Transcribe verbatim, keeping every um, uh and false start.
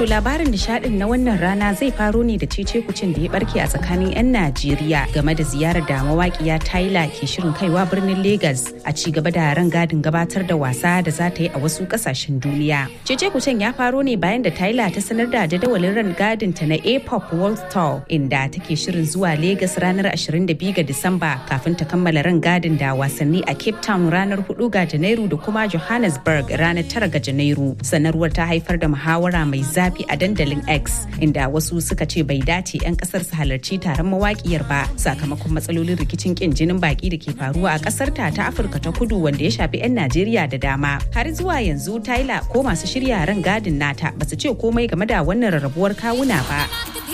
To labarin nishadin na wannan rana zai faro ne da cece kucin da ya barke a tsakanin 'yan Najeriya game da ziyarar da mawaƙiya Tyla ke shirin kaiwa birnin Lagos a ci gaba da rangadin gabatar da wasa da za ta yi a wasu ƙasashen duniya. Cece kucin ya faro ne bayan da Tyla ta sanar da jadawalin rangadin ta na A-pop World Tour inda take shirin zuwa Lagos ranar ashirin da biyu ga Disamba kafin ta kammala rangadin da wasanni a Cape Town ranar hudu ga Janairu da kuma Johannesburg ranar tara ga Janairu. Sanarwar ta haifar da muhawara mai zafi a dandalin X inda wasu suka ce bai dace 'yan kasar su halarci taron mawakiyar ba sakamakon matsalolin rikicin kin jinin baki da ke faruwa a kasar ta ta Afirka ta Kudu wanda ya shafi 'yan Najeriya da dama. Har zuwa yanzu Tyla ko masu shirya ran gadin nata basu ce komai game da wannan rarrabuwar kawuna ba.